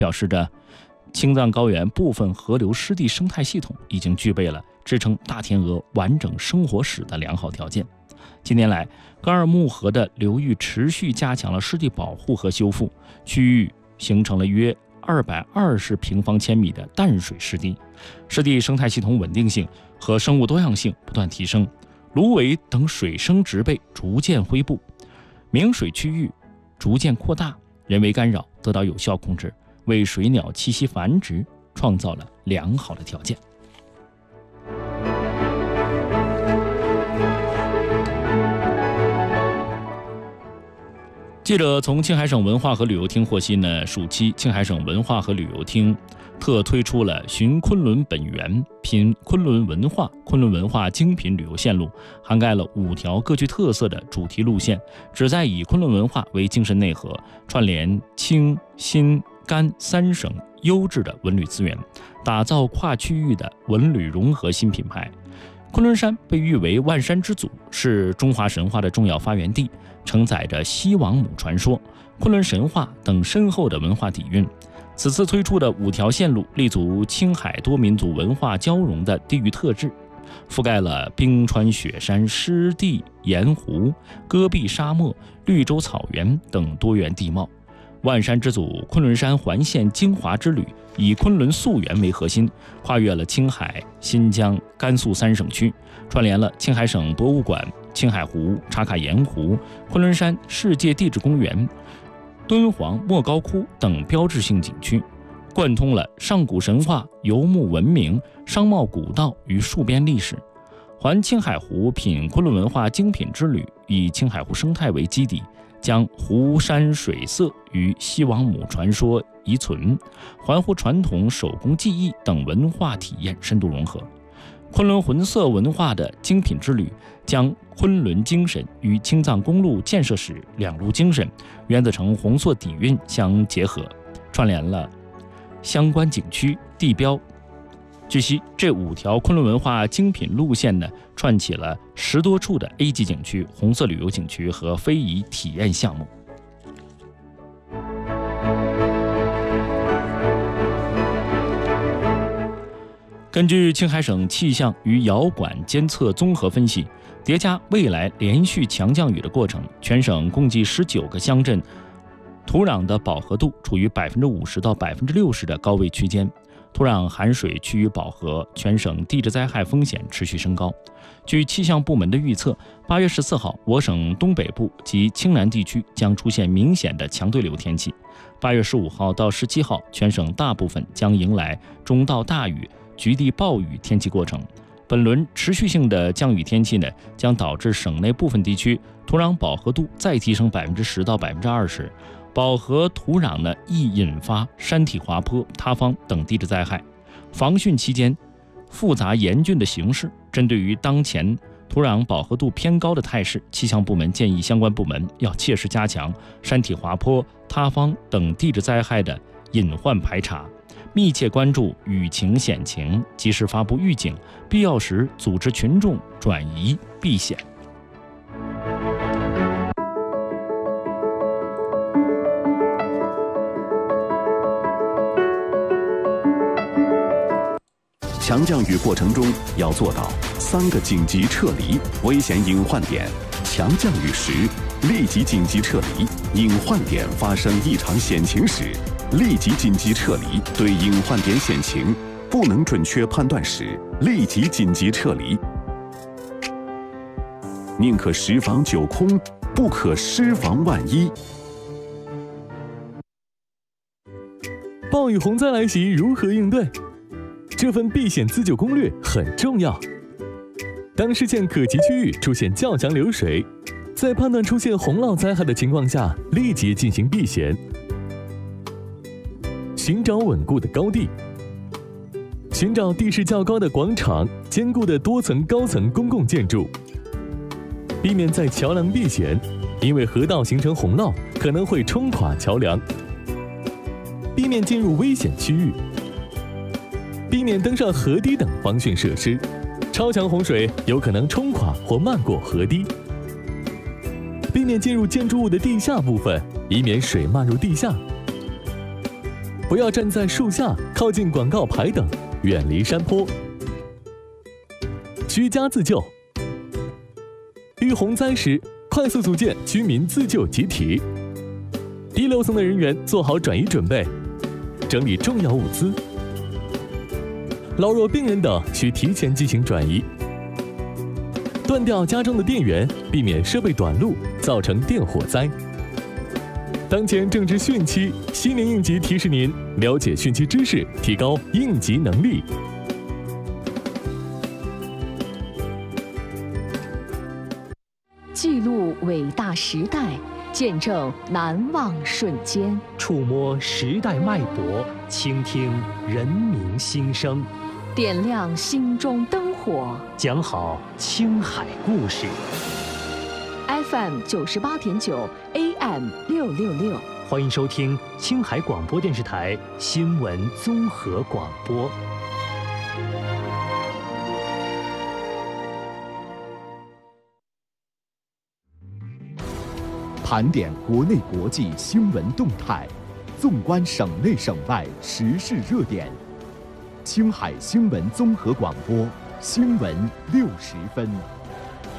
表示着青藏高原部分河流湿地生态系统已经具备了支撑大天鹅完整生活史的良好条件。近年来，噶尔木河的流域持续加强了湿地保护和修复，区域形成了约220平方千米的淡水湿地，湿地生态系统稳定性和生物多样性不断提升，芦苇等水生植被逐渐恢复，明水区域逐渐扩大，人为干扰得到有效控制，为水鸟栖息繁殖创造了良好的条件。记者从青海省文化和旅游厅获悉呢，暑期青海省文化和旅游厅特推出了寻昆仑本源、品昆仑文化精品旅游线路，涵盖了5条各具特色的主题路线，旨在以昆仑文化为精神内核，串联青、新、甘3省优质的文旅资源，打造跨区域的文旅融合新品牌。昆仑山被誉为万山之祖，是中华神话的重要发源地，承载着西王母传说、昆仑神话等深厚的文化底蕴。此次推出的5条线路立足青海多民族文化交融的地域特质，覆盖了冰川雪山、湿地盐湖、戈壁沙漠、绿洲草原等多元地貌。万山之祖昆仑山环线精华之旅以昆仑溯源为核心，跨越了青海、新疆、甘肃3省区，串联了青海省博物馆、青海湖、茶卡盐湖、昆仑山世界地质公园、敦煌莫高窟等标志性景区，贯通了上古神话、游牧文明、商贸古道与戍边历史。环青海湖品昆仑文化精品之旅以青海湖生态为基底，将湖山水色与西王母传说遗存、环湖传统手工技艺等文化体验深度融合。昆仑浑色文化的精品之旅将昆仑精神与青藏公路建设史2路精神、原子城红色底蕴相结合，串联了相关景区地标。据悉，这5条昆仑文化精品路线呢，串起了10多处的 A 级景区、红色旅游景区和非遗体验项目。根据青海省气象与遥感监测综合分析，叠加未来连续强降雨的过程，全省共计19个乡镇土壤的饱和度处于50%到60%的高位区间，土壤含水趋于饱和，全省地质灾害风险持续升高。据气象部门的预测，8月14号，我省东北部及青南地区将出现明显的强对流天气。8月15号到17号，全省大部分将迎来中到大雨、局地暴雨天气过程。本轮持续性的降雨天气呢，将导致省内部分地区土壤饱和度再提升10%到20%。饱和土壤呢，易引发山体滑坡、塌方等地质灾害。防汛期间复杂严峻的形势，针对于当前土壤饱和度偏高的态势，气象部门建议相关部门要切实加强山体滑坡、塌方等地质灾害的隐患排查，密切关注雨情险情，及时发布预警，必要时组织群众转移避险。 强降雨过程中要做到3个紧急撤离危险隐患点：强降雨时立即紧急撤离，隐患点发生异常险情时立即紧急撤离，对隐患点险情不能准确判断时立即紧急撤离。宁可10防9空，不可失防万一。 暴雨洪灾来袭，如何应对？这份避险自救攻略很重要。当事件可及区域出现较强流水，在判断出现洪涝灾害的情况下，立即进行避险。寻找稳固的高地，寻找地势较高的广场、坚固的多层高层公共建筑，避免在桥梁避险，因为河道形成洪涝可能会冲垮桥梁。避免进入危险区域，避免登上河堤等防汛设施，超强洪水有可能冲垮或漫过河堤。避免进入建筑物的地下部分，以免水漫入地下。 不要站在树下，靠近广告牌等，远离山坡。居家自救。遇洪灾时，快速组建居民自救集体。低楼层的人员做好转移准备，整理重要物资。老弱病人等需提前进行转移。断掉家中的电源，避免设备短路，造成电火灾。当前正值汛期，新年应急提示您了解汛期知识，提高应急能力。 记录伟大时代，见证难忘瞬间， 触摸时代脉搏，倾听人民心声， 点亮心中灯火， 讲好青海故事。 FM 98.9 AM 666， 欢迎收听青海广播电视台新闻综合广播。 盘点国内国际新闻动态，纵观省内省外时事热点。青海新闻综合广播，新闻60分。